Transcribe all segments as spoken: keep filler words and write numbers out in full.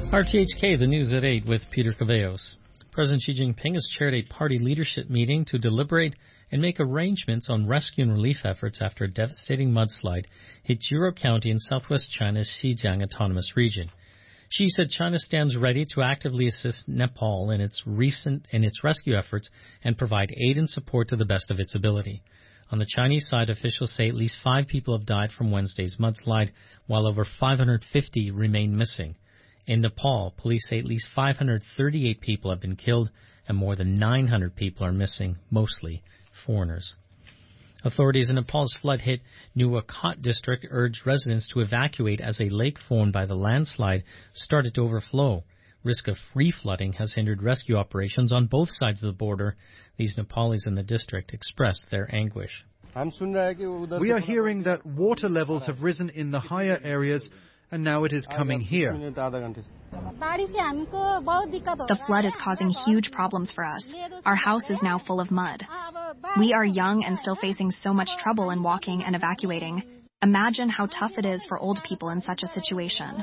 R T H K, the news at eight with Peter Cavallos. President Xi Jinping has chaired a party leadership meeting to deliberate and make arrangements on rescue and relief efforts after a devastating mudslide hit Juro County in southwest China's Xinjiang Autonomous Region. Xi said China stands ready to actively assist Nepal in its recent in its rescue efforts and provide aid and support to the best of its ability. On the Chinese side, officials say at least five people have died from Wednesday's mudslide, while over five hundred fifty remain missing. In Nepal, police say at least five hundred thirty-eight people have been killed and more than nine hundred people are missing, mostly foreigners. Authorities in Nepal's flood-hit Nuwakot district urged residents to evacuate as a lake formed by the landslide started to overflow. Risk of reflooding has hindered rescue operations on both sides of the border. These Nepalis in the district expressed their anguish. We are hearing that water levels have risen in the higher areas, and now it is coming here. The flood is causing huge problems for us. Our house is now full of mud. We are young and still facing so much trouble in walking and evacuating. Imagine how tough it is for old people in such a situation.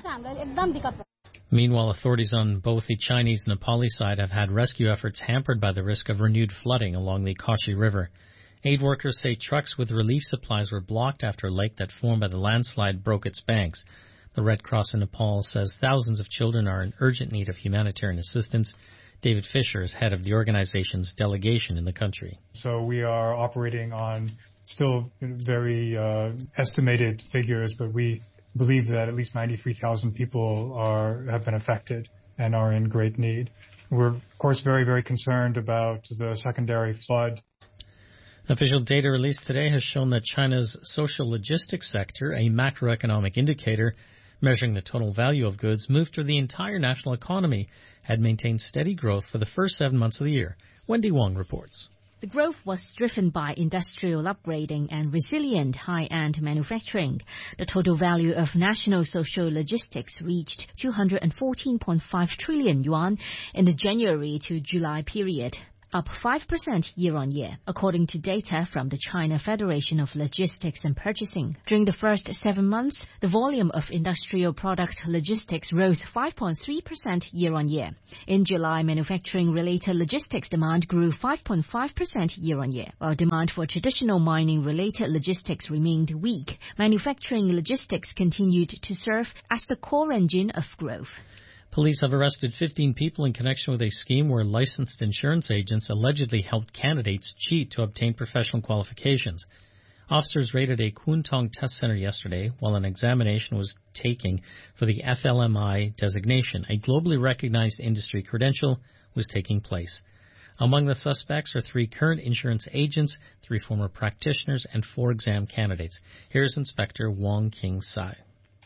Meanwhile, authorities on both the Chinese and Nepali side have had rescue efforts hampered by the risk of renewed flooding along the Kashi River. Aid workers say trucks with relief supplies were blocked after a lake that formed by the landslide broke its banks. The Red Cross in Nepal says thousands of children are in urgent need of humanitarian assistance. David Fisher is head of the organization's delegation in the country. So we are operating on still very uh, estimated figures, but we believe that at least ninety-three thousand people are have been affected and are in great need. We're, of course, very, very concerned about the secondary flood. Official data released today has shown that China's social logistics sector, a macroeconomic indicator measuring the total value of goods moved through the entire national economy, had maintained steady growth for the first seven months of the year. Wendy Wong reports. The growth was driven by industrial upgrading and resilient high-end manufacturing. The total value of national social logistics reached two hundred fourteen point five trillion yuan in the January to July period, up five percent year-on-year, according to data from the China Federation of Logistics and Purchasing. During the first seven months, the volume of industrial product logistics rose five point three percent year-on-year. In July, manufacturing-related logistics demand grew five point five percent year-on-year, while demand for traditional mining-related logistics remained weak. Manufacturing logistics continued to serve as the core engine of growth. Police have arrested fifteen people in connection with a scheme where licensed insurance agents allegedly helped candidates cheat to obtain professional qualifications. Officers raided a Kuntong test center yesterday while an examination was taking for the F L M I designation. A globally recognized industry credential was taking place. Among the suspects are three current insurance agents, three former practitioners, and four exam candidates. Here's Inspector Wong King Sai.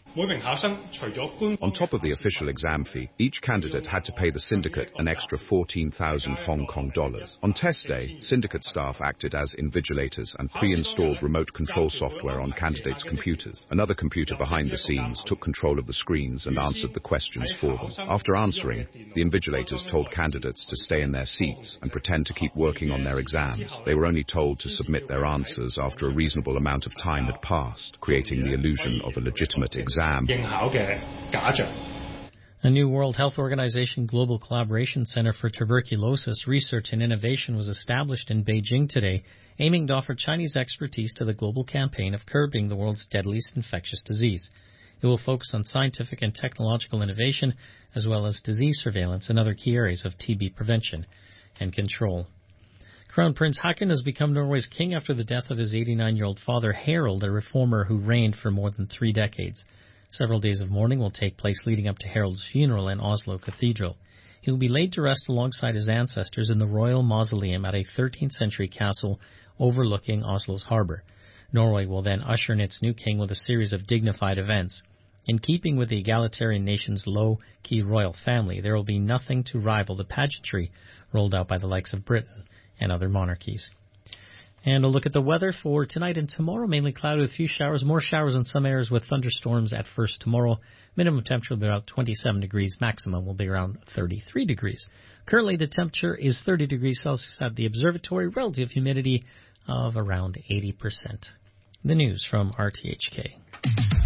On top of the official exam fee, each candidate had to pay the syndicate an extra fourteen thousand Hong Kong dollars. On test day, syndicate staff acted as invigilators and pre-installed remote control software on candidates' computers. Another computer behind the scenes took control of the screens and answered the questions for them. After answering, the invigilators told candidates to stay in their seats and pretend to keep working on their exams. They were only told to submit their answers after a reasonable amount of time had passed, creating the illusion of a legitimate exam. A new World Health Organization Global Collaboration Center for Tuberculosis Research and Innovation was established in Beijing today, aiming to offer Chinese expertise to the global campaign of curbing the world's deadliest infectious disease. It will focus on scientific and technological innovation, as well as disease surveillance and other key areas of T B prevention and control. Crown Prince Haakon has become Norway's king after the death of his eighty-nine-year-old father, Harald, a reformer who reigned for more than three decades. Several days of mourning will take place leading up to Harald's funeral in Oslo Cathedral. He will be laid to rest alongside his ancestors in the royal mausoleum at a thirteenth century castle overlooking Oslo's harbour. Norway will then usher in its new king with a series of dignified events. In keeping with the egalitarian nation's low-key royal family, there will be nothing to rival the pageantry rolled out by the likes of Britain and other monarchies. And a look at the weather for tonight and tomorrow. Mainly cloudy with a few showers, more showers in some areas with thunderstorms at first tomorrow. Minimum temperature will be about twenty-seven degrees. Maximum will be around thirty-three degrees. Currently the temperature is thirty degrees Celsius at the observatory. Relative humidity of around eighty percent. The news from R T H K.